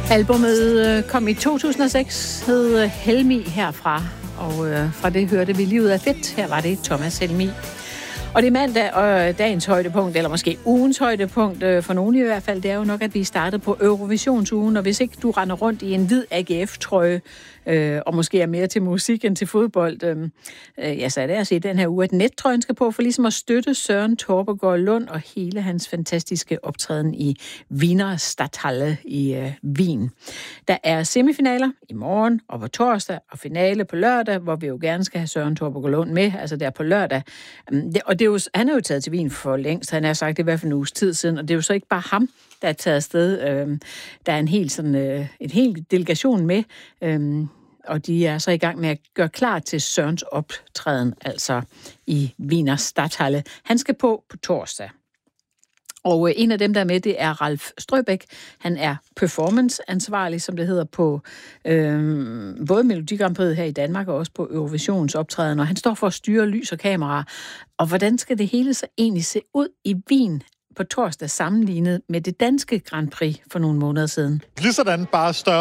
Albummet kom i 2006, hed Helmi herfra, og fra det hørte vi Livet er fedt. Her var det Thomas Helmi. Og det er mandag, og dagens højdepunkt, eller måske ugens højdepunkt, for nogen i hvert fald, det er jo nok, at vi startede på Eurovisionsugen, og hvis ikke du render rundt i en hvid AGF-trøje, og måske er mere til musik end til fodbold, ja, så er det at se den her uge, at nettrøjen skal på, for ligesom at støtte Søren Torpegaard Lund og hele hans fantastiske optræden i Wiener Stadthalle i Wien. Der er semifinaler i morgen og på torsdag, og finale på lørdag, hvor vi jo gerne skal have Søren Torpegaard Lund med, altså der på lørdag. Og det er jo, han er jo taget til Wien for længst, han har sagt det i hvert fald en uges tid siden, og det er jo så ikke bare ham, der er taget afsted. Der er en hel delegation med, og de er så i gang med at gøre klar til Sørens optræden, altså i Wiener Stadthalle. Han skal på torsdag. Og en af dem, der er med, det er Ralf Strøbæk. Han er performance-ansvarlig, som det hedder, på både Melodi Grand Prix her i Danmark og også på Eurovisions optræden. Og han står for at styre lys og kamera. Og hvordan skal det hele så egentlig se ud i Wien på torsdag sammenlignet med det danske Grand Prix for nogle måneder siden? Ligesådan bare større